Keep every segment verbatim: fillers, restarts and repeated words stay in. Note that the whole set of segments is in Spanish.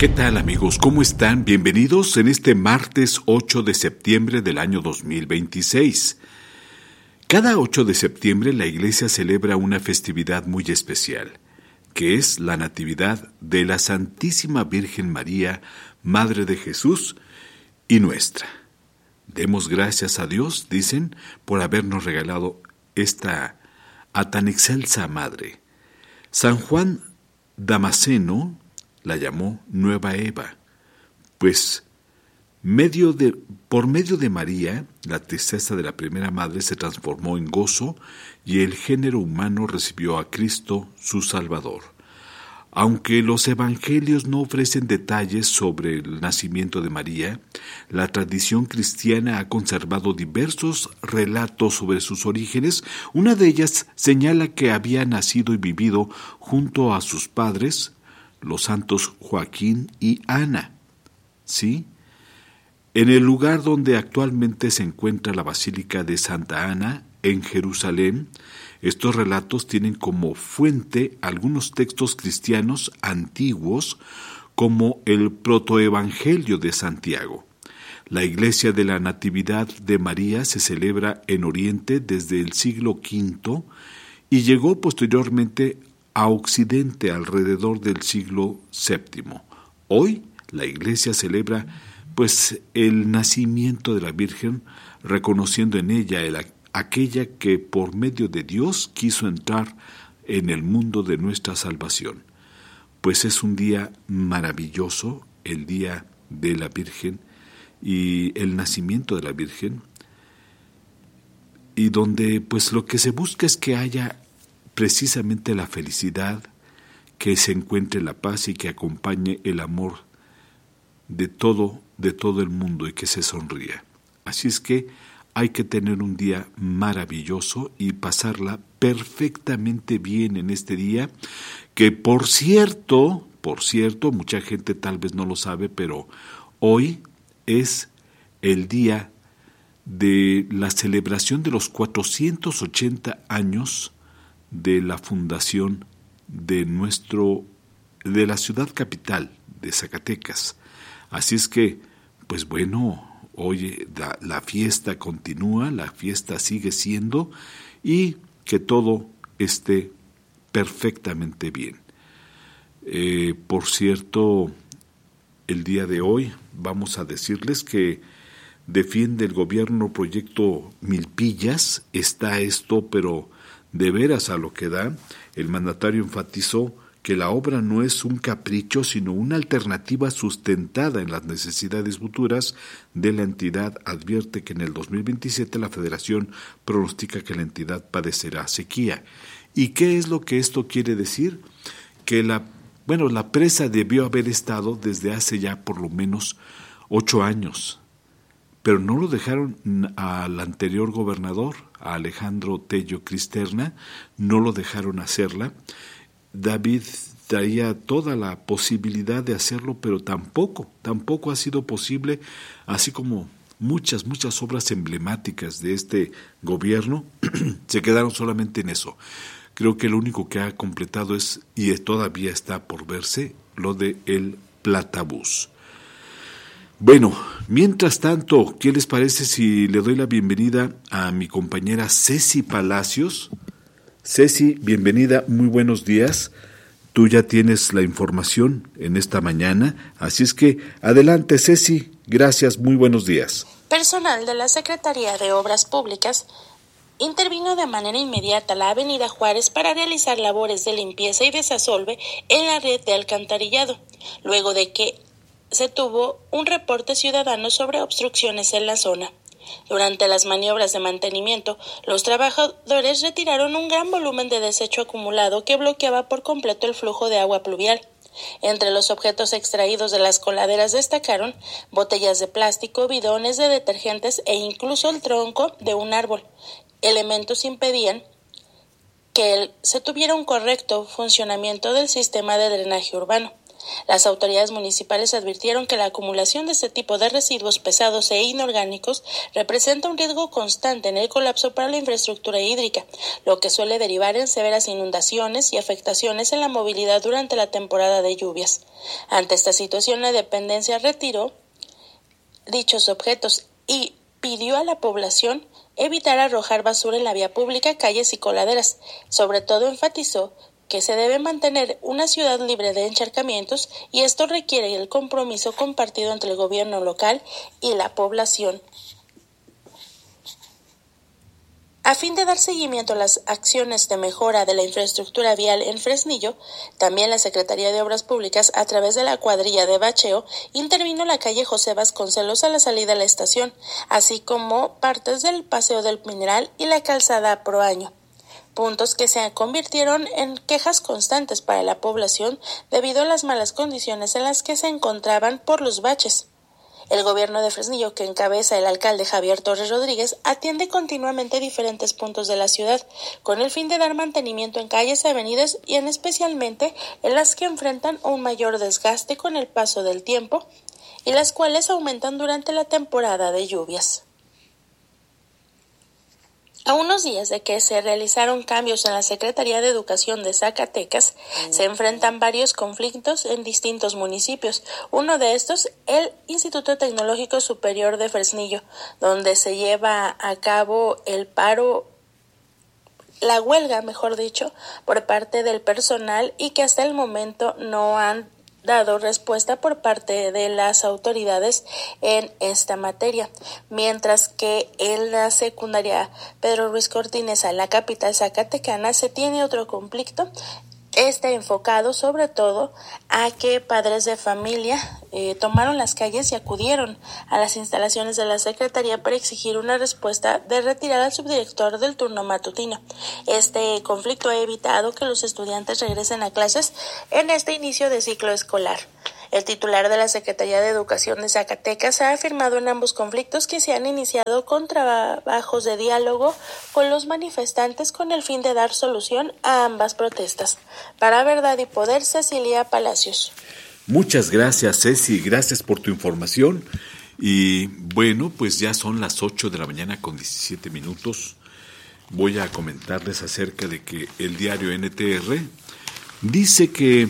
¿Qué tal, amigos? ¿Cómo están? Bienvenidos en este martes ocho de septiembre del año dos mil veintiséis. Cada ocho de septiembre la Iglesia celebra una festividad muy especial, que es la Natividad de la Santísima Virgen María, Madre de Jesús y nuestra. Demos gracias a Dios, dicen, por habernos regalado esta a tan excelsa Madre. San Juan Damasceno la llamó Nueva Eva, pues medio de, por medio de María, la tristeza de la primera madre se transformó en gozo y el género humano recibió a Cristo, su Salvador. Aunque los evangelios no ofrecen detalles sobre el nacimiento de María, la tradición cristiana ha conservado diversos relatos sobre sus orígenes. Una de ellas señala que había nacido y vivido junto a sus padres, los santos Joaquín y Ana, ¿sí? En el lugar donde actualmente se encuentra la Basílica de Santa Ana, en Jerusalén. Estos relatos tienen como fuente algunos textos cristianos antiguos, como el protoevangelio de Santiago. La Iglesia de la Natividad de María se celebra en Oriente desde el siglo quinto y llegó posteriormente a Occidente alrededor del siglo séptimo. Hoy la Iglesia celebra pues el nacimiento de la Virgen, reconociendo en ella el, aquella que por medio de Dios quiso entrar en el mundo de nuestra salvación. Pues es un día maravilloso, el día de la Virgen y el nacimiento de la Virgen, y donde pues lo que se busca es que haya precisamente la felicidad, que se encuentre la paz y que acompañe el amor de todo, de todo el mundo y que se sonría. Así es que hay que tener un día maravilloso y pasarla perfectamente bien en este día, que por cierto, por cierto, mucha gente tal vez no lo sabe, pero hoy es el día de la celebración de los cuatrocientos ochenta años de la fundación de nuestro, de la ciudad capital de Zacatecas. Así es que, pues bueno, hoy la, la fiesta continúa, la fiesta sigue siendo, y que todo esté perfectamente bien. Eh, por cierto, el día de hoy vamos a decirles que defiende el gobierno proyecto Milpillas. Está esto, pero de veras a lo que da. El mandatario enfatizó que la obra no es un capricho, sino una alternativa sustentada en las necesidades futuras de la entidad. Advierte que en el dos mil veintisiete la Federación pronostica que la entidad padecerá sequía. ¿Y qué es lo que esto quiere decir? Que la, bueno, la presa debió haber estado desde hace ya por lo menos ocho años, pero no lo dejaron al anterior gobernador, a Alejandro Tello Cristerna, no lo dejaron hacerla. David traía toda la posibilidad de hacerlo, pero tampoco, tampoco ha sido posible, así como muchas, muchas obras emblemáticas de este gobierno se quedaron solamente en eso. Creo que lo único que ha completado es, y todavía está por verse, lo de el Platabús. Bueno, mientras tanto, ¿qué les parece si le doy la bienvenida a mi compañera Ceci Palacios? Ceci, bienvenida, muy buenos días. Tú ya tienes la información en esta mañana, así es que adelante, Ceci, gracias, muy buenos días. Personal de la Secretaría de Obras Públicas intervino de manera inmediata la Avenida Juárez para realizar labores de limpieza y desasolve en la red de alcantarillado, luego de que se tuvo un reporte ciudadano sobre obstrucciones en la zona. Durante las maniobras de mantenimiento, los trabajadores retiraron un gran volumen de desecho acumulado que bloqueaba por completo el flujo de agua pluvial. Entre los objetos extraídos de las coladeras destacaron botellas de plástico, bidones de detergentes e incluso el tronco de un árbol. Elementos impedían que el, se tuviera un correcto funcionamiento del sistema de drenaje urbano. Las autoridades municipales advirtieron que la acumulación de este tipo de residuos pesados e inorgánicos representa un riesgo constante en el colapso para la infraestructura hídrica, lo que suele derivar en severas inundaciones y afectaciones en la movilidad durante la temporada de lluvias. Ante esta situación, la dependencia retiró dichos objetos y pidió a la población evitar arrojar basura en la vía pública, calles y coladeras. Sobre todo enfatizó que se debe mantener una ciudad libre de encharcamientos y esto requiere el compromiso compartido entre el gobierno local y la población. A fin de dar seguimiento a las acciones de mejora de la infraestructura vial en Fresnillo, también la Secretaría de Obras Públicas, a través de la cuadrilla de bacheo, intervino en la calle José Vasconcelos a la salida de la estación, así como partes del Paseo del Mineral y la calzada Proaño, puntos que se convirtieron en quejas constantes para la población debido a las malas condiciones en las que se encontraban por los baches. El gobierno de Fresnillo, que encabeza el alcalde Javier Torres Rodríguez, atiende continuamente diferentes puntos de la ciudad, con el fin de dar mantenimiento en calles y avenidas y en especialmente en las que enfrentan un mayor desgaste con el paso del tiempo y las cuales aumentan durante la temporada de lluvias. A unos días de que se realizaron cambios en la Secretaría de Educación de Zacatecas, se enfrentan varios conflictos en distintos municipios. Uno de estos, el Instituto Tecnológico Superior de Fresnillo, donde se lleva a cabo el paro, la huelga, mejor dicho, por parte del personal y que hasta el momento no han dado respuesta por parte de las autoridades en esta materia, mientras que en la secundaria Pedro Ruiz Cortines, en la capital zacatecana, se tiene otro conflicto, este enfocado sobre todo a que padres de familia eh, tomaron las calles y acudieron a las instalaciones de la Secretaría para exigir una respuesta de retirar al subdirector del turno matutino. Este conflicto ha evitado que los estudiantes regresen a clases en este inicio de ciclo escolar. El titular de la Secretaría de Educación de Zacatecas ha afirmado en ambos conflictos que se han iniciado con trabajos de diálogo con los manifestantes con el fin de dar solución a ambas protestas. Para Verdad y Poder, Cecilia Palacios. Muchas gracias, Ceci, gracias por tu información. Y bueno, pues ya son las ocho de la mañana con diecisiete minutos. Voy a comentarles acerca de que el diario N T R dice que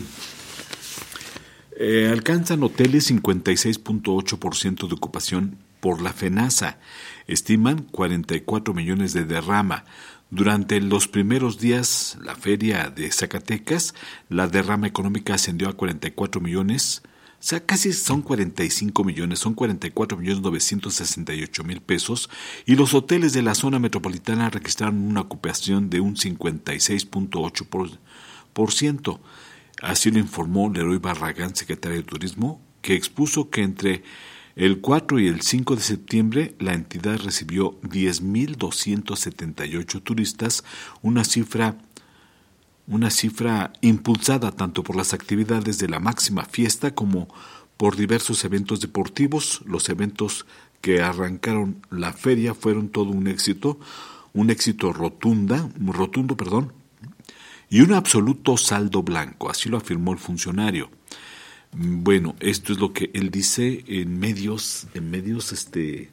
Eh, alcanzan hoteles cincuenta y seis punto ocho por ciento de ocupación por la FENASA. Estiman cuarenta y cuatro millones de derrama. Durante los primeros días, la feria de Zacatecas, la derrama económica ascendió a cuarenta y cuatro millones. O sea, casi son cuarenta y cinco millones, son cuarenta y cuatro millones novecientos sesenta y ocho mil pesos. Y los hoteles de la zona metropolitana registraron una ocupación de un cincuenta y seis punto ocho por ciento. Así lo informó Leroy Barragán, secretario de Turismo, que expuso que entre el cuatro y el cinco de septiembre la entidad recibió diez mil doscientos setenta y ocho turistas, una cifra, una cifra impulsada tanto por las actividades de la máxima fiesta como por diversos eventos deportivos. Los eventos que arrancaron la feria fueron todo un éxito, un éxito rotunda, rotundo, perdón, y un absoluto saldo blanco, así lo afirmó el funcionario. Bueno, esto es lo que él dice en medios, en medios, este,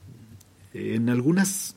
en algunas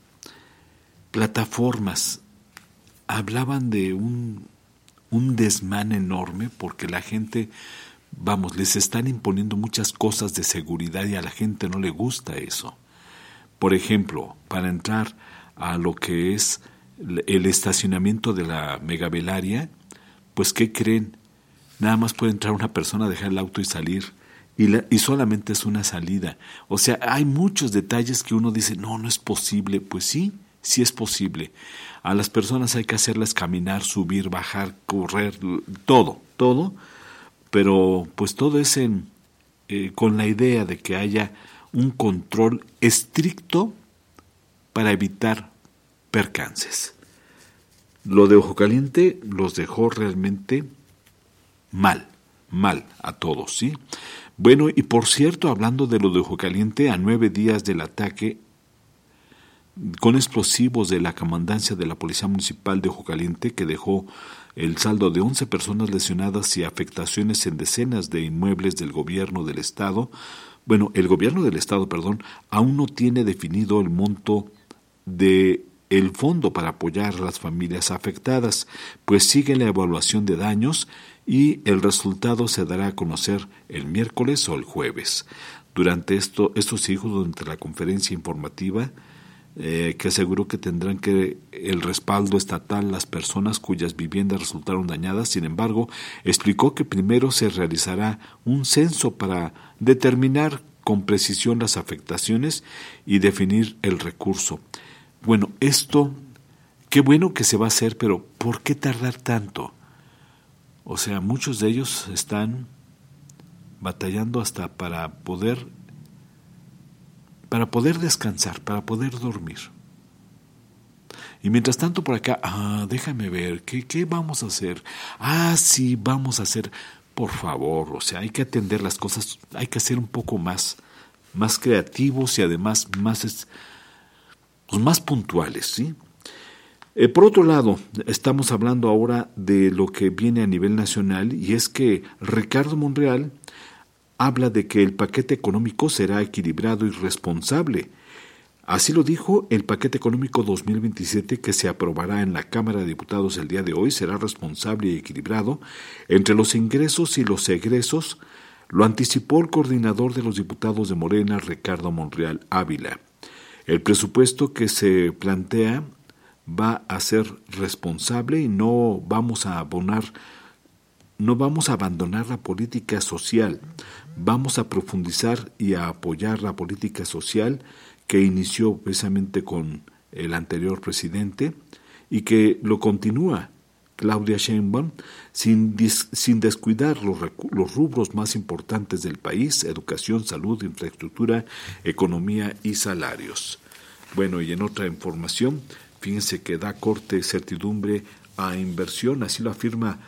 plataformas hablaban de un, un desmán enorme porque la gente, vamos, les están imponiendo muchas cosas de seguridad y a la gente no le gusta eso. Por ejemplo, para entrar a lo que es el estacionamiento de la megavelaria, pues ¿qué creen? Nada más puede entrar una persona, dejar el auto y salir, y, la, y solamente es una salida. O sea, hay muchos detalles que uno dice, no, no es posible. Pues sí, sí es posible. A las personas hay que hacerlas caminar, subir, bajar, correr, todo, todo, pero pues todo es en, eh, con la idea de que haya un control estricto para evitar percances. Lo de Ojo Caliente los dejó realmente mal, mal a todos, ¿sí? Bueno, y por cierto, hablando de lo de Ojo Caliente, a nueve días del ataque con explosivos de la comandancia de la Policía Municipal de Ojo Caliente, que dejó el saldo de once personas lesionadas y afectaciones en decenas de inmuebles del gobierno del Estado. Bueno, el gobierno del Estado, perdón, aún no tiene definido el monto de el fondo para apoyar a las familias afectadas, pues sigue la evaluación de daños y el resultado se dará a conocer el miércoles o el jueves. Durante esto, estos hijos, durante la conferencia informativa, eh, que aseguró que tendrán que el respaldo estatal las personas cuyas viviendas resultaron dañadas. Sin embargo, explicó que primero se realizará un censo para determinar con precisión las afectaciones y definir el recurso. Bueno, esto, qué bueno que se va a hacer, pero ¿por qué tardar tanto? O sea, muchos de ellos están batallando hasta para poder para poder descansar, para poder dormir. Y mientras tanto por acá, ah, déjame ver, ¿qué, qué vamos a hacer? Ah, sí, vamos a hacer, por favor, o sea, hay que atender las cosas, hay que ser un poco más, más creativos y además más, pues más puntuales, ¿sí? Eh, por otro lado, estamos hablando ahora de lo que viene a nivel nacional, y es que Ricardo Monreal habla de que el paquete económico será equilibrado y responsable. Así lo dijo: el paquete económico dos mil veintisiete que se aprobará en la Cámara de Diputados el día de hoy será responsable y equilibrado entre los ingresos y los egresos, lo anticipó el coordinador de los diputados de Morena, Ricardo Monreal Ávila. El presupuesto que se plantea va a ser responsable y no vamos a abonar No vamos a abandonar la política social, vamos a profundizar y a apoyar la política social que inició precisamente con el anterior presidente y que lo continúa Claudia Sheinbaum sin, dis, sin descuidar los, los rubros más importantes del país: educación, salud, infraestructura, economía y salarios. Bueno, y en otra información, fíjense que da corte certidumbre a inversión, así lo afirma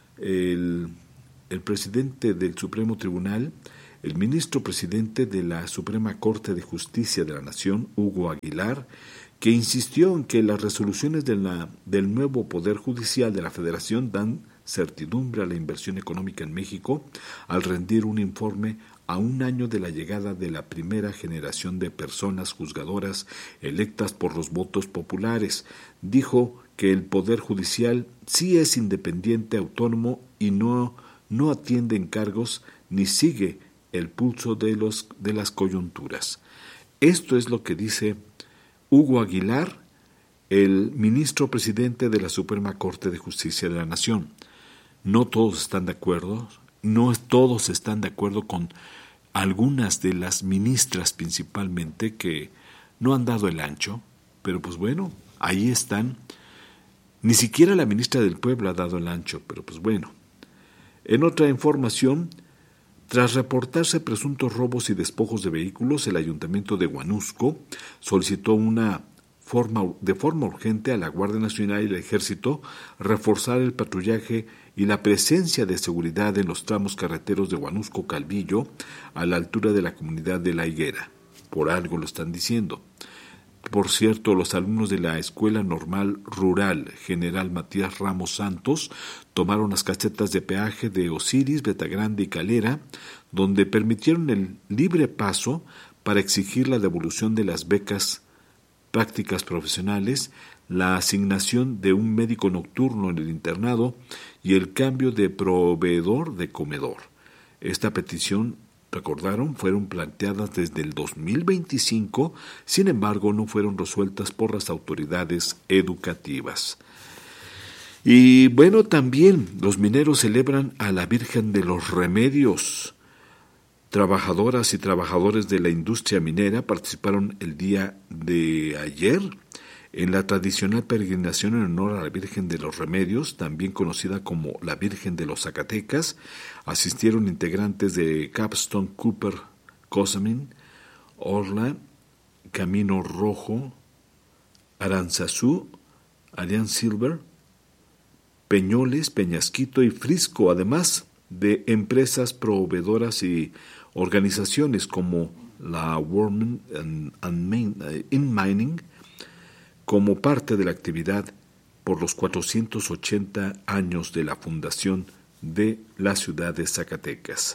El, el presidente del Supremo Tribunal, el ministro presidente de la Suprema Corte de Justicia de la Nación, Hugo Aguilar, que insistió en que las resoluciones de la, del nuevo Poder Judicial de la Federación dan certidumbre a la inversión económica en México al rendir un informe a un año de la llegada de la primera generación de personas juzgadoras electas por los votos populares. Dijo que el Poder Judicial sí es independiente, autónomo y no, no atiende encargos ni sigue el pulso de, los, de las coyunturas. Esto es lo que dice Hugo Aguilar, el ministro presidente de la Suprema Corte de Justicia de la Nación. No todos están de acuerdo, no todos están de acuerdo con algunas de las ministras principalmente que no han dado el ancho, pero pues bueno, ahí están. Ni siquiera la ministra del Pueblo ha dado el ancho, pero pues bueno. En otra información, tras reportarse presuntos robos y despojos de vehículos, el Ayuntamiento de Huanusco solicitó una forma, de forma urgente a la Guardia Nacional y al Ejército reforzar el patrullaje y la presencia de seguridad en los tramos carreteros de Huanusco-Calvillo a la altura de la comunidad de La Higuera. Por algo lo están diciendo. Por cierto, los alumnos de la Escuela Normal Rural General Matías Ramos Santos tomaron las casetas de peaje de Osiris, Betagrande y Calera, donde permitieron el libre paso para exigir la devolución de las becas prácticas profesionales, la asignación de un médico nocturno en el internado y el cambio de proveedor de comedor. Esta petición, recordaron, fueron planteadas desde el dos mil veinticinco, sin embargo no fueron resueltas por las autoridades educativas. Y bueno, también los mineros celebran a la Virgen de los Remedios. Trabajadoras y trabajadores de la industria minera participaron el día de ayer en la tradicional peregrinación en honor a la Virgen de los Remedios, también conocida como la Virgen de los Zacatecas. Asistieron integrantes de Capstone Copper, Cozamin, Orla, Camino Rojo, Aranzazú, Alliance Silver, Peñoles, Peñasquito y Frisco, además de empresas proveedoras y organizaciones como la Workmen and, and Main, uh, in Mining, como parte de la actividad por los cuatrocientos ochenta años de la fundación de la ciudad de Zacatecas.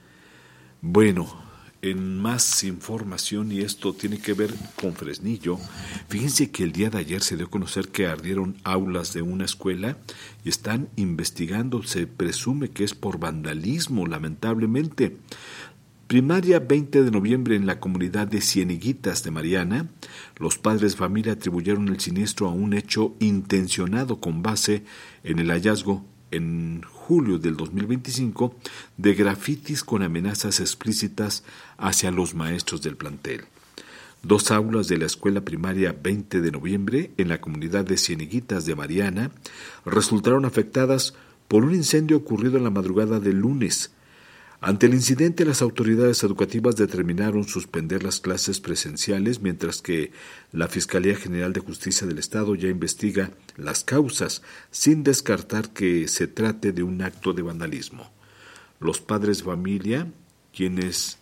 Bueno, en más información, y esto tiene que ver con Fresnillo, fíjense que el día de ayer se dio a conocer que ardieron aulas de una escuela y están investigando, se presume que es por vandalismo, lamentablemente. Primaria veinte de noviembre en la comunidad de Cieneguitas de Mariana, los padres de familia atribuyeron el siniestro a un hecho intencionado con base en el hallazgo en julio del dos mil veinticinco de grafitis con amenazas explícitas hacia los maestros del plantel. Dos aulas de la escuela primaria veinte de noviembre en la comunidad de Cieneguitas de Mariana resultaron afectadas por un incendio ocurrido en la madrugada del lunes. Ante el incidente, las autoridades educativas determinaron suspender las clases presenciales, mientras que la Fiscalía General de Justicia del Estado ya investiga las causas, sin descartar que se trate de un acto de vandalismo. Los padres de familia, quienes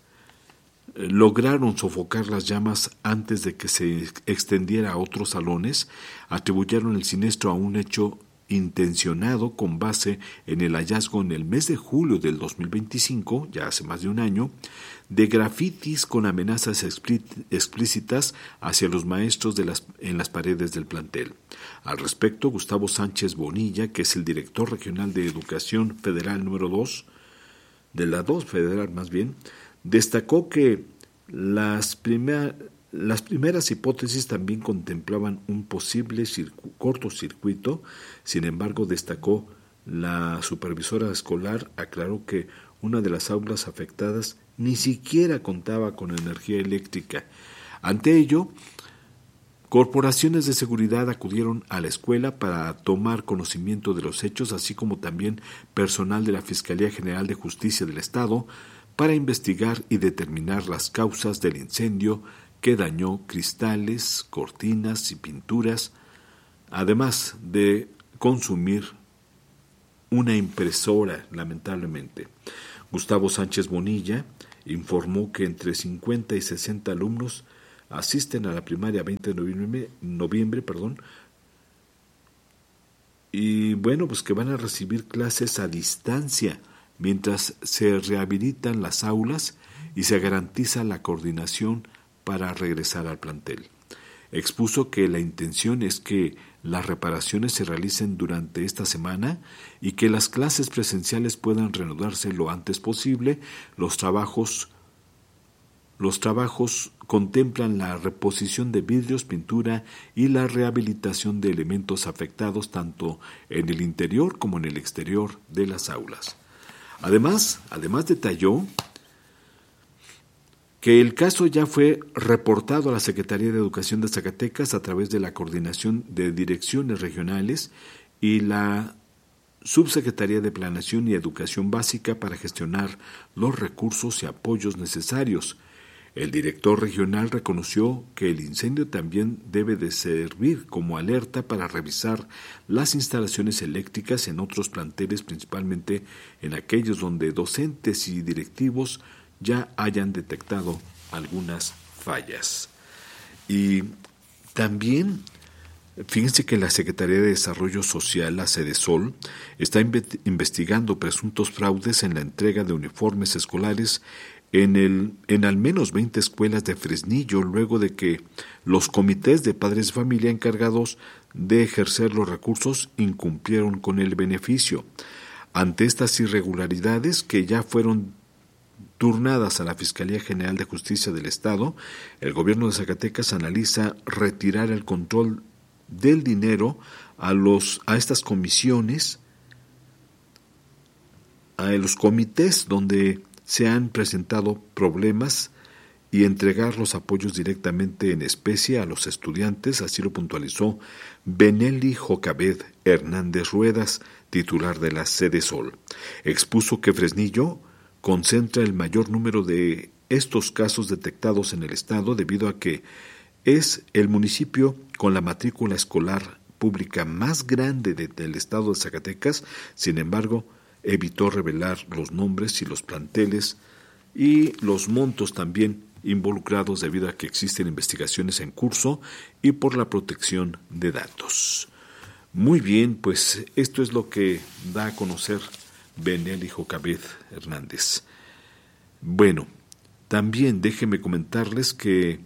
lograron sofocar las llamas antes de que se extendiera a otros salones, atribuyeron el siniestro a un hecho intencionado con base en el hallazgo en el mes de julio del dos mil veinticinco, ya hace más de un año, de grafitis con amenazas explícitas hacia los maestros de las, en las paredes del plantel. Al respecto, Gustavo Sánchez Bonilla, que es el director regional de Educación Federal número dos, de la dos Federal más bien, destacó que las primeras Las primeras hipótesis también contemplaban un posible circu- cortocircuito. Sin embargo, destacó la supervisora escolar, aclaró que una de las aulas afectadas ni siquiera contaba con energía eléctrica. Ante ello, corporaciones de seguridad acudieron a la escuela para tomar conocimiento de los hechos, así como también personal de la Fiscalía General de Justicia del Estado, para investigar y determinar las causas del incendio que dañó cristales, cortinas y pinturas, además de consumir una impresora, lamentablemente. Gustavo Sánchez Bonilla informó que entre cincuenta y sesenta alumnos asisten a la primaria veinte de noviembre, noviembre perdón, y bueno, pues que van a recibir clases a distancia mientras se rehabilitan las aulas y se garantiza la coordinación para regresar al plantel. Expuso que la intención es que las reparaciones se realicen durante esta semana y que las clases presenciales puedan reanudarse lo antes posible. Los trabajos, los trabajos contemplan la reposición de vidrios, pintura y la rehabilitación de elementos afectados tanto en el interior como en el exterior de las aulas. Además, además detalló que el caso ya fue reportado a la Secretaría de Educación de Zacatecas a través de la Coordinación de Direcciones Regionales y la Subsecretaría de Planeación y Educación Básica para gestionar los recursos y apoyos necesarios. El director regional reconoció que el incendio también debe de servir como alerta para revisar las instalaciones eléctricas en otros planteles, principalmente en aquellos donde docentes y directivos ya hayan detectado algunas fallas. Y también, fíjense que la Secretaría de Desarrollo Social, la Sedesol, está inve- investigando presuntos fraudes en la entrega de uniformes escolares en, el, en al menos veinte escuelas de Fresnillo, luego de que los comités de padres de familia encargados de ejercer los recursos incumplieron con el beneficio. Ante estas irregularidades que ya fueron turnadas a la Fiscalía General de Justicia del Estado, el gobierno de Zacatecas analiza retirar el control del dinero a los a estas comisiones, a los comités donde se han presentado problemas y entregar los apoyos directamente en especie a los estudiantes, así lo puntualizó Benelli Jocabed Hernández Ruedas, titular de la Sedesol. Expuso que Fresnillo concentra el mayor número de estos casos detectados en el estado debido a que es el municipio con la matrícula escolar pública más grande de, del estado de Zacatecas. Sin embargo, evitó revelar los nombres y los planteles y los montos también involucrados debido a que existen investigaciones en curso y por la protección de datos. Muy bien, pues esto es lo que da a conocer Benelli Jocabed Hernández. Bueno, también déjenme comentarles que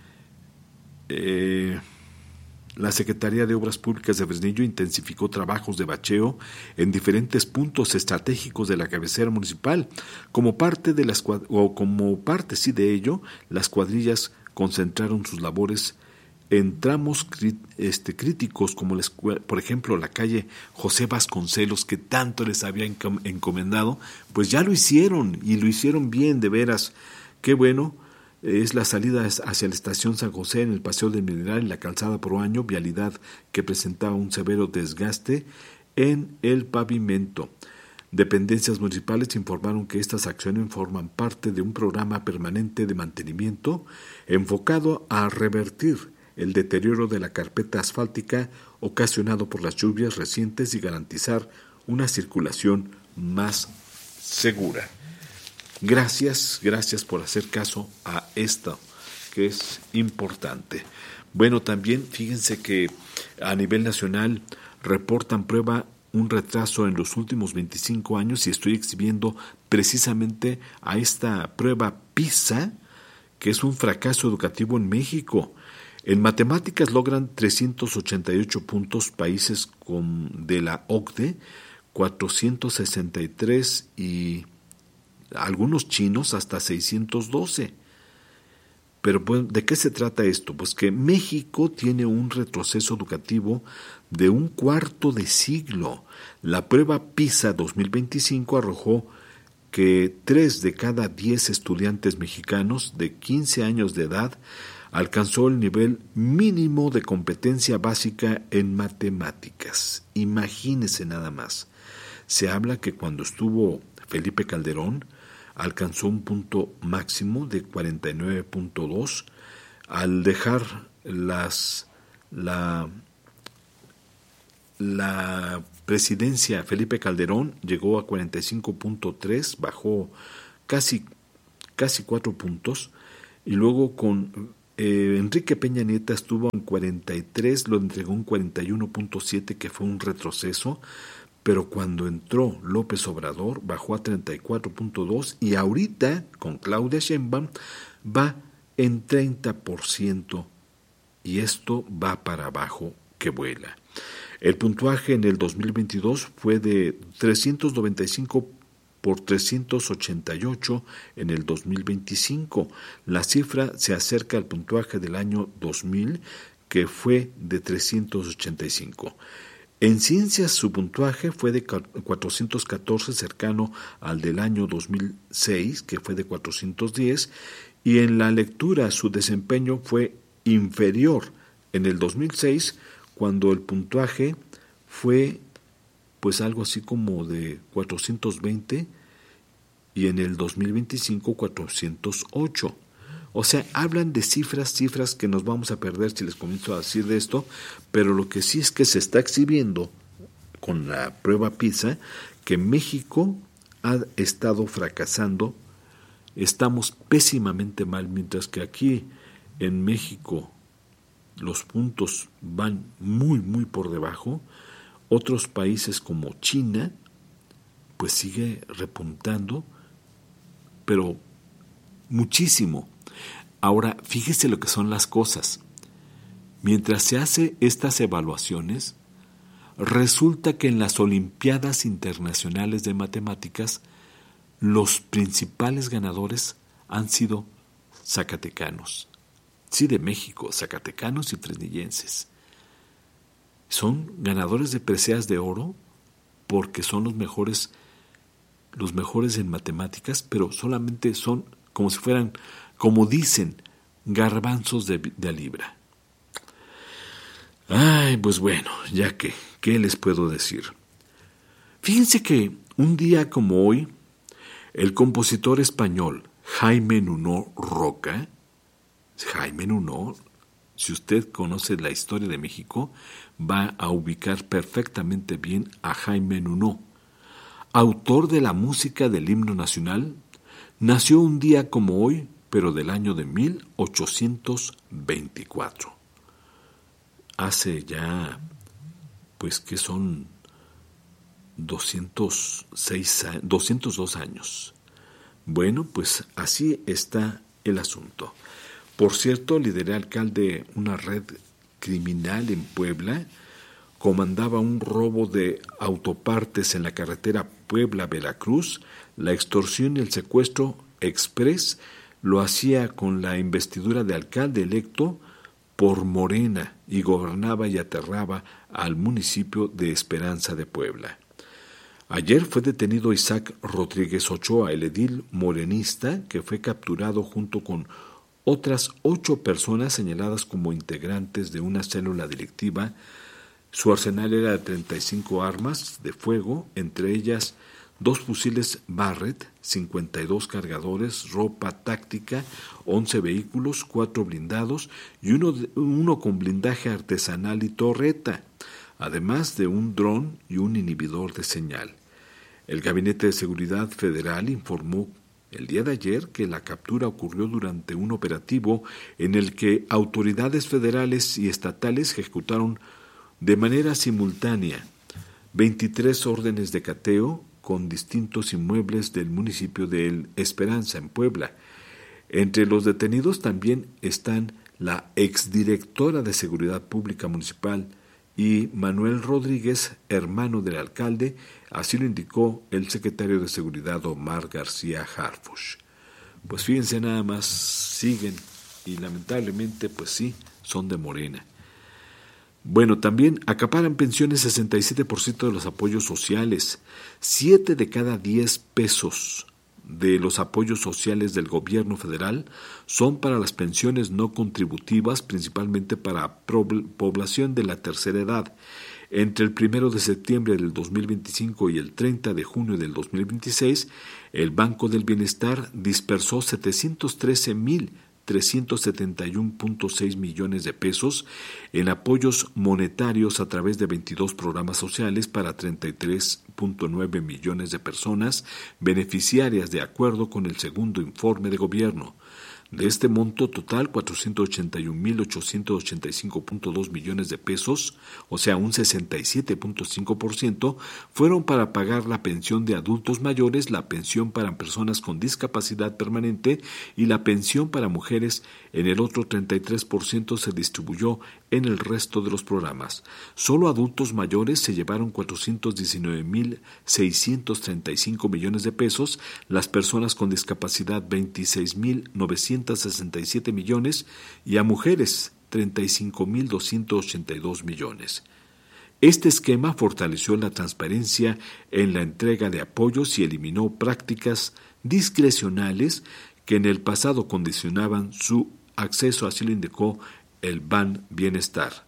eh, la Secretaría de Obras Públicas de Fresnillo intensificó trabajos de bacheo en diferentes puntos estratégicos de la cabecera municipal. Como parte de las o como parte sí de ello, las cuadrillas concentraron sus labores en tramos este, críticos como la escuela, por ejemplo la calle José Vasconcelos, que tanto les había encomendado, pues ya lo hicieron y lo hicieron bien, de veras. Qué bueno. Es la salida hacia la estación San José en el Paseo del Mineral y la calzada Pro Año, vialidad que presentaba un severo desgaste en el pavimento. Dependencias municipales informaron que estas acciones forman parte de un programa permanente de mantenimiento enfocado a revertir el deterioro de la carpeta asfáltica ocasionado por las lluvias recientes y garantizar una circulación más segura. Gracias, gracias por hacer caso a esto, que es importante. Bueno, también fíjense que a nivel nacional reportan prueba un retraso en los últimos veinticinco años y estoy exhibiendo precisamente a esta prueba PISA, que es un fracaso educativo en México. En matemáticas logran trescientos ochenta y ocho puntos países con, de la O C D E, cuatrocientos sesenta y tres y algunos chinos hasta seiscientos doce. Pero pues, ¿de qué se trata esto? Pues que México tiene un retroceso educativo de un cuarto de siglo. La prueba PISA dos mil veinticinco arrojó que tres de cada diez estudiantes mexicanos de quince años de edad alcanzó el nivel mínimo de competencia básica en matemáticas. Imagínese nada más. Se habla que cuando estuvo Felipe Calderón, alcanzó un punto máximo de cuarenta y nueve punto dos. Al dejar las, la, la presidencia, Felipe Calderón llegó a cuarenta y cinco punto tres, bajó casi, casi cuatro puntos, y luego con eh, Enrique Peña Nieto estuvo en cuarenta y tres, lo entregó en cuarenta y uno punto siete, que fue un retroceso. Pero cuando entró López Obrador bajó a treinta y cuatro punto dos y ahorita con Claudia Sheinbaum va en treinta por ciento y esto va para abajo que vuela. El puntuaje en el dos mil veintidós fue de trescientos noventa y cinco por trescientos ochenta y ocho en el dos mil veinticinco. La cifra se acerca al puntuaje del año dos mil, que fue de trescientos ochenta y cinco. En ciencias su puntuaje fue de cuatrocientos catorce, cercano al del año dos mil seis, que fue de cuatrocientos diez, y en la lectura su desempeño fue inferior en el dos mil seis, cuando el puntaje fue pues algo así como de cuatrocientos veinte, y en el dos mil veinticinco cuatrocientos ocho. O sea, hablan de cifras, cifras que nos vamos a perder si les comienzo a decir de esto, pero lo que sí es que se está exhibiendo con la prueba PISA que México ha estado fracasando, estamos pésimamente mal, mientras que aquí en México los puntos van muy, muy por debajo. Otros países como China, pues sigue repuntando, pero muchísimo. Ahora, fíjese lo que son las cosas. Mientras se hace estas evaluaciones, resulta que en las Olimpiadas Internacionales de Matemáticas, los principales ganadores han sido zacatecanos. Sí, de México, zacatecanos y fresnillenses. Son ganadores de preseas de oro porque son los mejores, los mejores en matemáticas, pero solamente son como si fueran, como dicen, garbanzos de, de a libra. Ay, pues bueno, ya que, ¿qué les puedo decir? Fíjense que un día como hoy, el compositor español Jaime Nuno Roca, Jaime Nuno, si usted conoce la historia de México, va a ubicar perfectamente bien a Jaime Nuno, autor de la música del himno nacional. Nació un día como hoy, pero del año de mil ochocientos veinticuatro. Hace ya, pues que son doscientos seis, doscientos dos años. Bueno, pues así está el asunto. Por cierto, lideré alcalde una red criminal en Puebla, comandaba un robo de autopartes en la carretera Puebla-Veracruz, la extorsión y el secuestro express lo hacía con la investidura de alcalde electo por Morena y gobernaba y aterraba al municipio de Esperanza de Puebla. Ayer fue detenido Isaac Rodríguez Ochoa, el edil morenista, que fue capturado junto con otras ocho personas señaladas como integrantes de una célula delictiva. Su arsenal era de treinta y cinco armas de fuego, entre ellas dos fusiles Barrett, cincuenta y dos cargadores, ropa táctica, once vehículos, cuatro blindados y uno, uno con blindaje artesanal y torreta, además de un dron y un inhibidor de señal. El Gabinete de Seguridad Federal informó el día de ayer que la captura ocurrió durante un operativo en el que autoridades federales y estatales ejecutaron de manera simultánea veintitrés órdenes de cateo con distintos inmuebles del municipio de El Esperanza, en Puebla. Entre los detenidos también están la exdirectora de Seguridad Pública Municipal y Manuel Rodríguez, hermano del alcalde, así lo indicó el secretario de Seguridad Omar García Harfuch. Pues fíjense nada más, siguen y lamentablemente pues sí, son de Morena. Bueno, también acaparan pensiones sesenta y siete por ciento de los apoyos sociales, siete de cada diez pesos de los apoyos sociales del gobierno federal son para las pensiones no contributivas, principalmente para población de la tercera edad. Entre el primero de septiembre del dos mil veinticinco y el treinta de junio del dos mil veintiséis, el Banco del Bienestar dispersó setecientos trece mil trescientos setenta y uno punto seis millones de pesos en apoyos monetarios a través de veintidós programas sociales para treinta y tres punto nueve millones de personas beneficiarias, de acuerdo con el segundo informe de gobierno. De este monto total, cuatrocientos ochenta y un mil ochocientos ochenta y cinco punto dos millones de pesos, o sea, un sesenta y siete punto cinco por ciento, fueron para pagar la pensión de adultos mayores, la pensión para personas con discapacidad permanente y la pensión para mujeres. En el otro treinta y tres por ciento se distribuyó en el resto de los programas. Solo adultos mayores se llevaron cuatrocientos diecinueve mil seiscientos treinta y cinco millones de pesos, las personas con discapacidad veintiséis mil novecientos sesenta y siete millones y a mujeres treinta y cinco mil doscientos ochenta y dos millones. Este esquema fortaleció la transparencia en la entrega de apoyos y eliminó prácticas discrecionales que en el pasado condicionaban su acceso, así lo indicó el Ban Bienestar.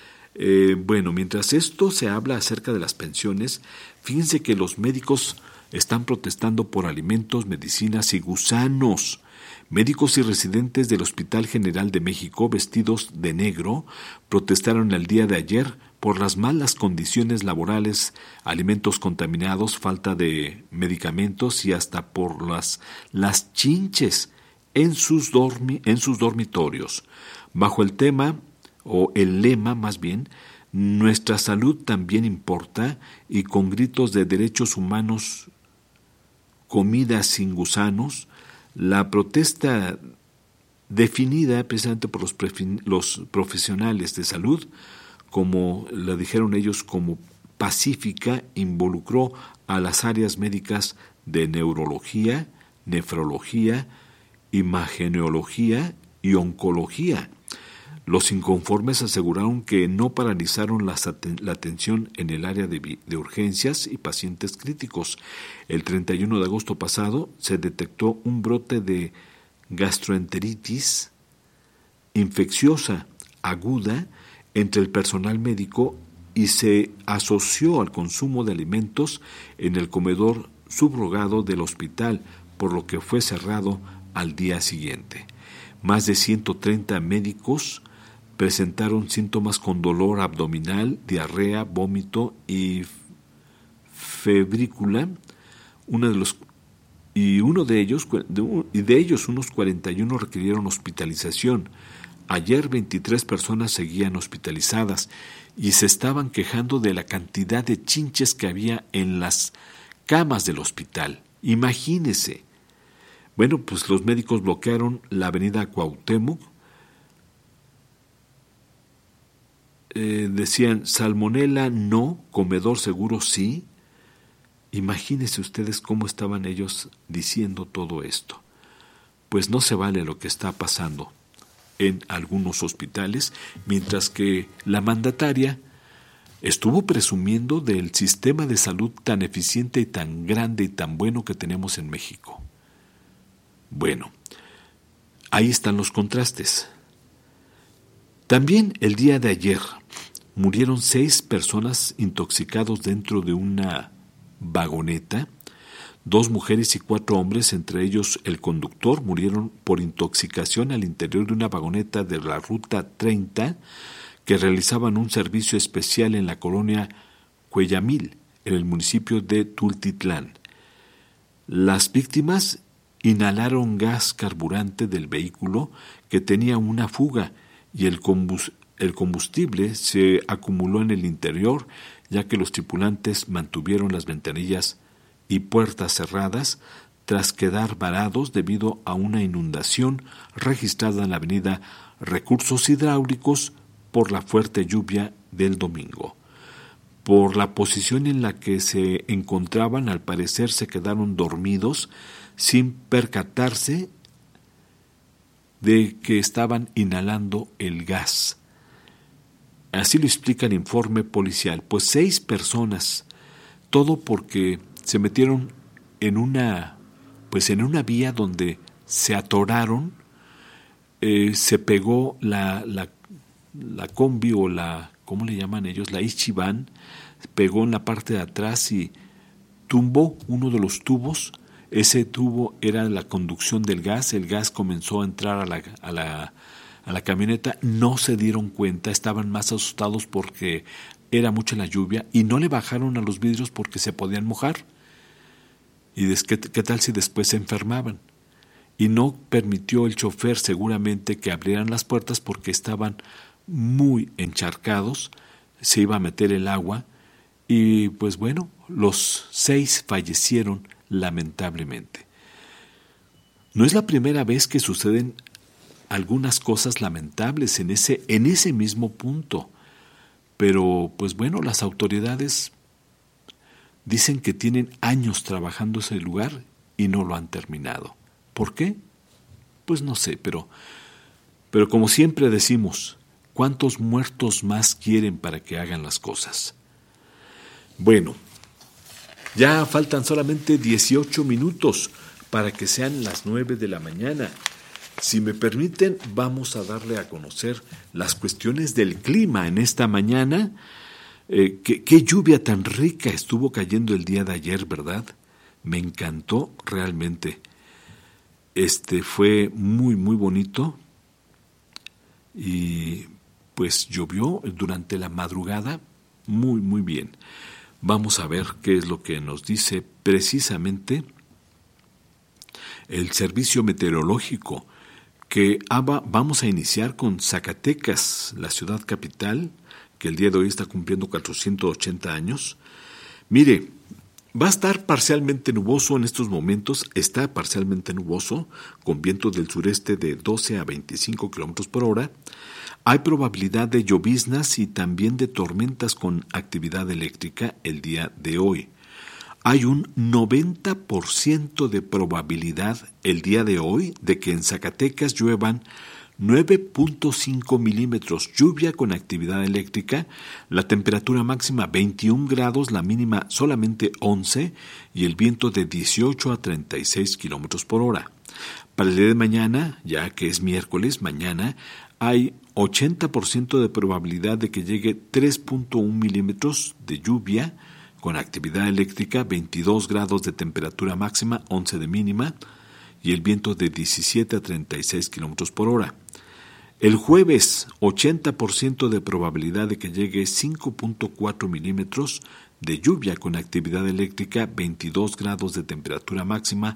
Eh, bueno, mientras esto se habla acerca de las pensiones, fíjense que los médicos están protestando por alimentos, medicinas y gusanos. Médicos y residentes del Hospital General de México, vestidos de negro, protestaron el día de ayer por las malas condiciones laborales, alimentos contaminados, falta de medicamentos y hasta por las, las chinches en sus, dormi, en sus dormitorios. Bajo el tema, o el lema más bien, nuestra salud también importa, y con gritos de derechos humanos, comida sin gusanos, la protesta, definida precisamente por los, prefi- los profesionales de salud, como lo dijeron ellos, como pacífica, involucró a las áreas médicas de neurología, nefrología, imagenología y oncología. Los inconformes aseguraron que no paralizaron la, la atención en el área de, de urgencias y pacientes críticos. El treinta y uno de agosto pasado se detectó un brote de gastroenteritis infecciosa aguda entre el personal médico y se asoció al consumo de alimentos en el comedor subrogado del hospital, por lo que fue cerrado al día siguiente. Más de ciento treinta médicos presentaron síntomas con dolor abdominal, diarrea, vómito y febrícula. Uno de los y uno de ellos, y de ellos unos cuarenta y uno requirieron hospitalización. Ayer veintitrés personas seguían hospitalizadas y se estaban quejando de la cantidad de chinches que había en las camas del hospital. Imagínese. Bueno, pues los médicos bloquearon la avenida Cuauhtémoc. Eh, decían, salmonela no, comedor seguro sí. Imagínense ustedes cómo estaban ellos diciendo todo esto. Pues no se vale lo que está pasando en algunos hospitales, mientras que la mandataria estuvo presumiendo del sistema de salud tan eficiente y tan grande y tan bueno que tenemos en México. Bueno, ahí están los contrastes. También el día de ayer murieron seis personas intoxicados dentro de una vagoneta. Dos mujeres y cuatro hombres, entre ellos el conductor, murieron por intoxicación al interior de una vagoneta de la Ruta treinta que realizaban un servicio especial en la colonia Cuellamil, en el municipio de Tultitlán. Las víctimas inhalaron gas carburante del vehículo que tenía una fuga y el combustible se acumuló en el interior, ya que los tripulantes mantuvieron las ventanillas y puertas cerradas tras quedar varados debido a una inundación registrada en la avenida Recursos Hidráulicos por la fuerte lluvia del domingo. Por la posición en la que se encontraban, al parecer se quedaron dormidos sin percatarse de que estaban inhalando el gas. Así lo explica el informe policial. Pues seis personas, todo porque se metieron en una, pues en una vía donde se atoraron, eh, se pegó la, la, la combi o la, ¿cómo le llaman ellos? La Ichiban, pegó en la parte de atrás y tumbó uno de los tubos. Ese tubo era la conducción del gas, el gas comenzó a entrar a la, a la, a la camioneta, no se dieron cuenta, estaban más asustados porque era mucha la lluvia y no le bajaron a los vidrios porque se podían mojar. ¿Y des, qué, qué tal si después se enfermaban? Y no permitió el chofer seguramente que abrieran las puertas porque estaban muy encharcados, se iba a meter el agua y pues bueno, los seis fallecieron lamentablemente. No es la primera vez que suceden algunas cosas lamentables en ese, en ese mismo punto, pero pues bueno, las autoridades dicen que tienen años trabajando ese lugar y no lo han terminado. ¿Por qué? Pues no sé, pero, pero como siempre decimos, ¿cuántos muertos más quieren para que hagan las cosas? Bueno, ya faltan solamente dieciocho minutos para que sean las nueve de la mañana. Si me permiten, vamos a darle a conocer las cuestiones del clima en esta mañana. Eh, qué, qué lluvia tan rica estuvo cayendo el día de ayer, ¿verdad? Me encantó realmente. Este fue muy, muy bonito. Y pues llovió durante la madrugada muy, muy bien. Vamos a ver qué es lo que nos dice precisamente el servicio meteorológico, que vamos a iniciar con Zacatecas, la ciudad capital, que el día de hoy está cumpliendo cuatrocientos ochenta años. Mire, va a estar parcialmente nuboso en estos momentos, está parcialmente nuboso, con vientos del sureste de doce a veinticinco kilómetros por hora. Hay probabilidad de lloviznas y también de tormentas con actividad eléctrica el día de hoy. Hay un noventa por ciento de probabilidad el día de hoy de que en Zacatecas lluevan nueve punto cinco milímetros, lluvia con actividad eléctrica, la temperatura máxima veintiún grados, la mínima solamente once y el viento de dieciocho a treinta y seis kilómetros por hora. Para el día de mañana, ya que es miércoles, mañana hay ochenta por ciento de probabilidad de que llegue tres punto uno milímetros de lluvia con actividad eléctrica, veintidós grados de temperatura máxima, once de mínima y el viento de diecisiete a treinta y seis kilómetros por hora. El jueves, ochenta por ciento de probabilidad de que llegue cinco punto cuatro milímetros de lluvia con actividad eléctrica, veintidós grados de temperatura máxima,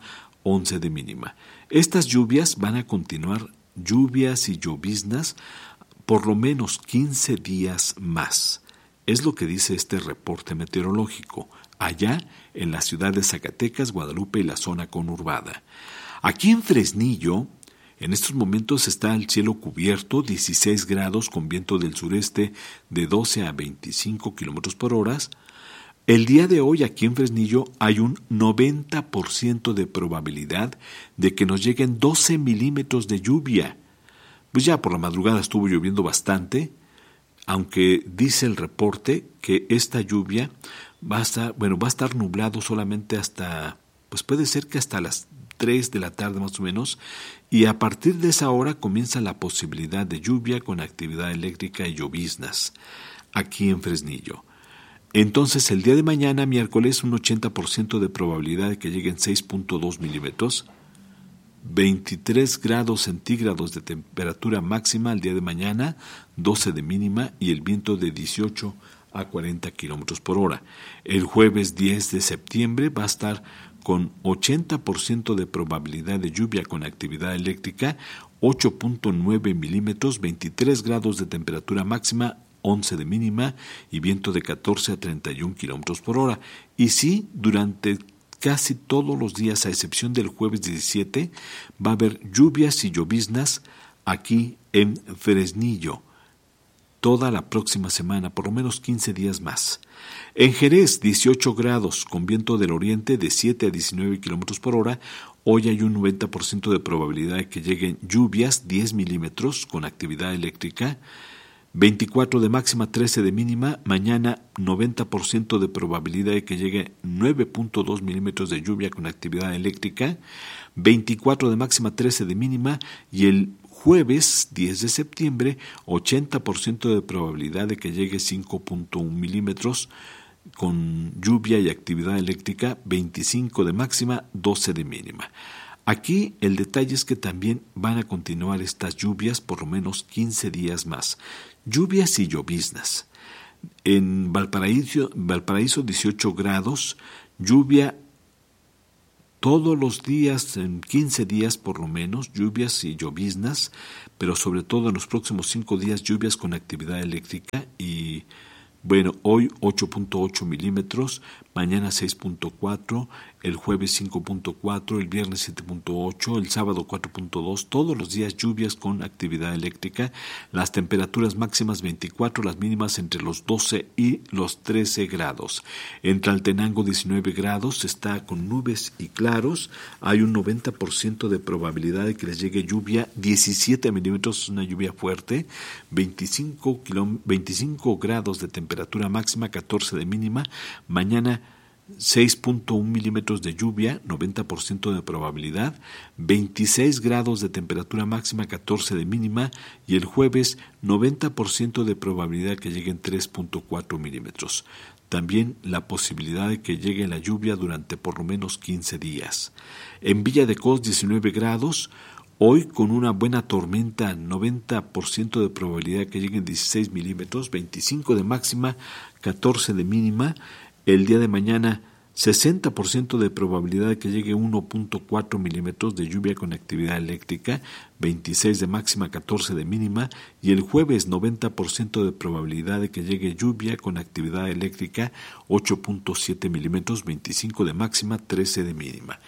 once de mínima. Estas lluvias van a continuar, lluvias y lloviznas, por lo menos quince días más. Es lo que dice este reporte meteorológico, allá en la ciudad de Zacatecas, Guadalupe y la zona conurbada. Aquí en Fresnillo, en estos momentos está el cielo cubierto, dieciséis grados con viento del sureste de doce a veinticinco kilómetros por hora. El día de hoy aquí en Fresnillo hay un noventa por ciento de probabilidad de que nos lleguen doce milímetros de lluvia. Pues ya por la madrugada estuvo lloviendo bastante, aunque dice el reporte que esta lluvia va a estar, bueno, va a estar nublado solamente hasta, pues puede ser que hasta las tres de la tarde más o menos, y a partir de esa hora comienza la posibilidad de lluvia con actividad eléctrica y lloviznas aquí en Fresnillo. Entonces el día de mañana, miércoles, un ochenta por ciento de probabilidad de que lleguen seis punto dos milímetros, veintitrés grados centígrados de temperatura máxima el día de mañana, doce de mínima y el viento de dieciocho a cuarenta kilómetros por hora. El jueves diez de septiembre va a estar con ochenta por ciento de probabilidad de lluvia con actividad eléctrica, ocho punto nueve milímetros, veintitrés grados de temperatura máxima, once de mínima y viento de catorce a treinta y un kilómetros por hora. Y sí, durante casi todos los días, a excepción del jueves diecisiete, va a haber lluvias y lloviznas aquí en Fresnillo. Toda la próxima semana, por lo menos quince días más. En Jerez, dieciocho grados, con viento del oriente de siete a diecinueve kilómetros por hora. Hoy hay un noventa por ciento de probabilidad de que lleguen lluvias, diez milímetros, con actividad eléctrica. veinticuatro de máxima, trece de mínima. Mañana, noventa por ciento de probabilidad de que llegue nueve punto dos milímetros de lluvia con actividad eléctrica. veinticuatro de máxima, trece de mínima. Y el jueves diez de septiembre, ochenta por ciento de probabilidad de que llegue cinco punto uno milímetros con lluvia y actividad eléctrica, veinticinco de máxima, doce de mínima. Aquí el detalle es que también van a continuar estas lluvias por lo menos quince días más. Lluvias y lloviznas. En Valparaíso, Valparaíso dieciocho grados, lluvia todos los días, en quince días por lo menos, lluvias y lloviznas, pero sobre todo en los próximos cinco días lluvias con actividad eléctrica y, bueno, hoy ocho punto ocho milímetros, mañana seis punto cuatro, el jueves cinco punto cuatro, el viernes siete punto ocho, el sábado cuatro punto dos, todos los días lluvias con actividad eléctrica, las temperaturas máximas veinticuatro, las mínimas entre los doce y los trece grados. En Tlaltenango diecinueve grados, está con nubes y claros, hay un noventa por ciento de probabilidad de que les llegue lluvia, diecisiete milímetros, una lluvia fuerte, veinticinco, veinticinco grados de temperatura máxima, catorce de mínima, mañana seis punto uno milímetros de lluvia, noventa por ciento de probabilidad, veintiséis grados de temperatura máxima, catorce de mínima, y el jueves noventa por ciento de probabilidad que lleguen tres punto cuatro milímetros. También la posibilidad de que llegue la lluvia durante por lo menos quince días. En Villa de Cos, diecinueve grados, hoy con una buena tormenta, noventa por ciento de probabilidad que lleguen dieciséis milímetros, veinticinco de máxima, catorce de mínima. El día de mañana, sesenta por ciento de probabilidad de que llegue uno punto cuatro milímetros de lluvia con actividad eléctrica, veintiséis de máxima, catorce de mínima. Y el jueves, noventa por ciento de probabilidad de que llegue lluvia con actividad eléctrica, ocho punto siete milímetros, veinticinco de máxima, trece de mínima.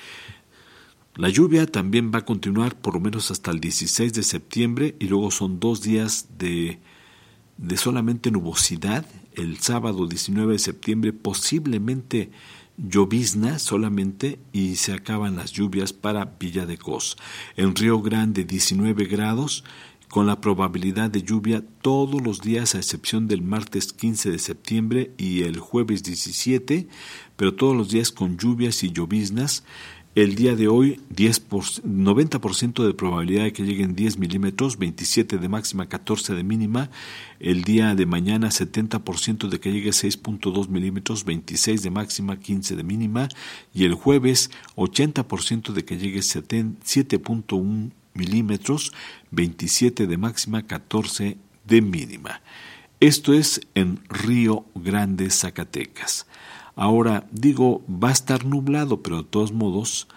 La lluvia también va a continuar por lo menos hasta el dieciséis de septiembre y luego son dos días de, de solamente nubosidad. El sábado diecinueve de septiembre posiblemente llovizna solamente y se acaban las lluvias para Villa de Cos. En Río Grande diecinueve grados con la probabilidad de lluvia todos los días a excepción del martes quince de septiembre y el jueves diecisiete, pero todos los días con lluvias y lloviznas. El día de hoy, diez por, noventa por ciento de probabilidad de que lleguen diez milímetros, veintisiete de máxima, catorce de mínima. El día de mañana, setenta por ciento de que llegue seis punto dos milímetros, veintiséis de máxima, quince de mínima. Y el jueves, ochenta por ciento de que llegue siete punto uno milímetros, veintisiete de máxima, catorce de mínima. Esto es en Río Grande, Zacatecas. Ahora, digo, va a estar nublado, pero de todos modos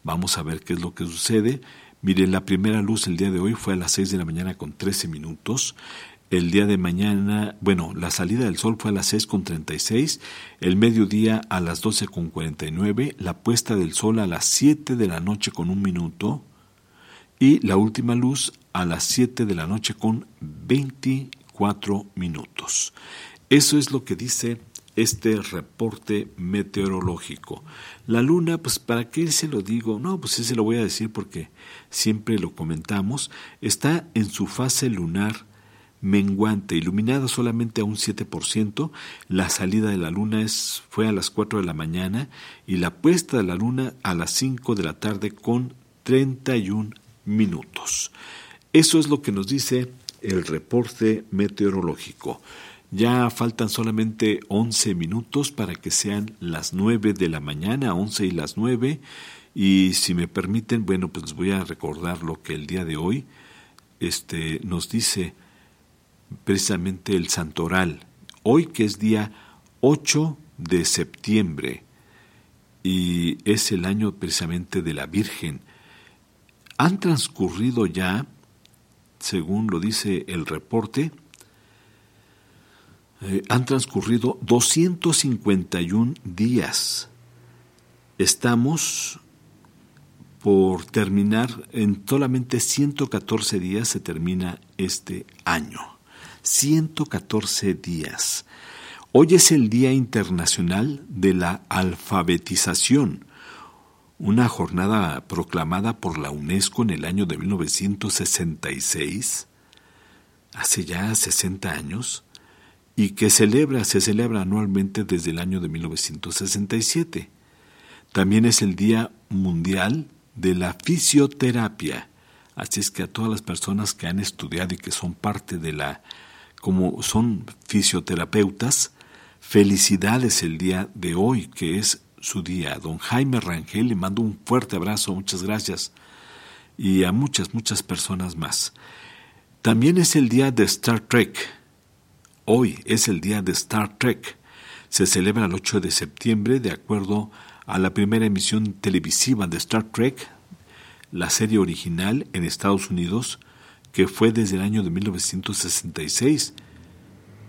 Vamos a ver qué es lo que sucede. Miren, la primera luz el día de hoy fue a las seis de la mañana con trece minutos. El día de mañana, bueno, la salida del sol fue a las seis con treinta y seis, el mediodía a las doce con cuarenta y nueve, la puesta del sol a las siete de la noche con un minuto y la última luz a las siete de la noche con veinticuatro minutos. Eso es lo que dice este reporte meteorológico. La luna, pues ¿para qué se lo digo? No, pues ese lo voy a decir porque siempre lo comentamos. Está en su fase lunar menguante, iluminada solamente a un siete por ciento. La salida de la luna es, fue a las cuatro de la mañana y la puesta de la luna a las cinco de la tarde con treinta y un minutos. Eso es lo que nos dice el reporte meteorológico. Ya faltan solamente once minutos para que sean las nueve de la mañana, once y las nueve, y si me permiten, bueno, pues les voy a recordar lo que el día de hoy este, nos dice precisamente el santoral. Hoy, que es día ocho de septiembre y es el año precisamente de la Virgen. Han transcurrido ya, según lo dice el reporte, eh, han transcurrido doscientos cincuenta y un días. Estamos por terminar, en solamente ciento catorce días se termina este año. ciento catorce días. Hoy es el Día Internacional de la Alfabetización, una jornada proclamada por la UNESCO en el año de mil novecientos sesenta y seis, hace ya sesenta años, y que celebra, se celebra anualmente desde el año de mil novecientos sesenta y siete. También es el Día Mundial de la Fisioterapia, así es que a todas las personas que han estudiado y que son parte de la como son fisioterapeutas, felicidades el día de hoy, que es su día. Don Jaime Rangel, le mando un fuerte abrazo, muchas gracias, y a muchas, muchas personas más. También es el día de Star Trek. Hoy es el día de Star Trek. Se celebra el ocho de septiembre, de acuerdo a la primera emisión televisiva de Star Trek, la serie original en Estados Unidos, que fue desde el año de mil novecientos sesenta y seis,